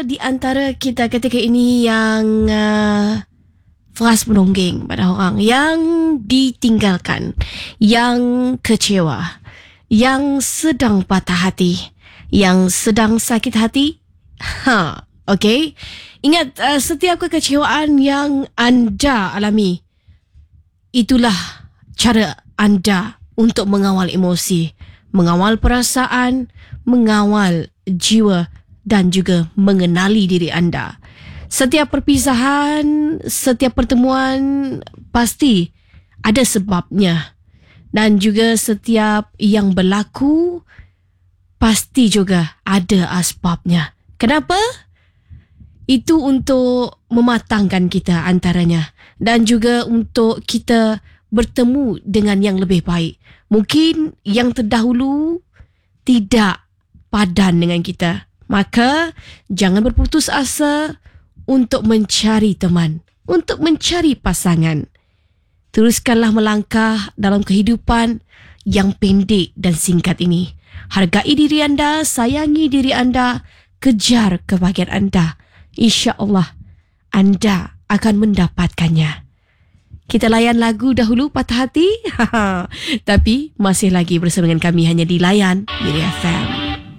Di antara kita ketika ini yang kelas menonggeng pada orang yang ditinggalkan, yang kecewa, yang sedang patah hati, yang sedang sakit hati. Okey. Ingat, setiap kekecewaan yang anda alami, itulah cara anda untuk mengawal emosi, mengawal perasaan, mengawal jiwa dan juga mengenali diri anda. Setiap perpisahan, setiap pertemuan pasti ada sebabnya. Dan juga setiap yang berlaku pasti juga ada asbabnya. Kenapa? Itu untuk mematangkan kita antaranya. Dan juga untuk kita bertemu dengan yang lebih baik. Mungkin yang terdahulu tidak padan dengan kita. Maka jangan berputus asa untuk mencari teman, untuk mencari pasangan. Teruskanlah melangkah dalam kehidupan yang pendek dan singkat ini. Hargai diri anda, sayangi diri anda, kejar kebahagiaan anda. InsyaAllah anda akan mendapatkannya. Kita layan lagu dahulu, Patah Hati. Tapi masih lagi bersama dengan kami hanya di Layan Miri FM.